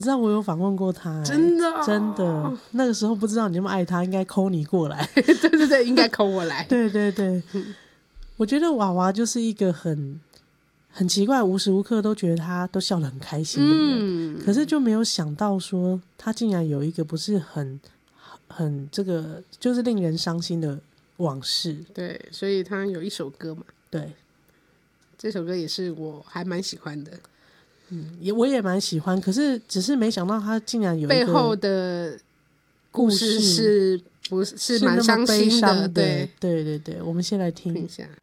知道我有访问过他、 真的、哦、 真的，那个时候不知道你那么爱他，应该 call 你过来。 对对对，应该 call 我来。 对对对，我觉得娃娃就是一个很奇怪，无时无刻都觉得他都笑得很开心的人，可是就没有想到说他竟然有一个不是很这个就是令人伤心的往事。 对，所以他有一首歌嘛， 对， 这首歌也是我还蛮喜欢的。 我也蛮喜欢，可是只是没想到他竟然有一个背后的故事是不是蛮伤心的？对对对对，我们先来听一下。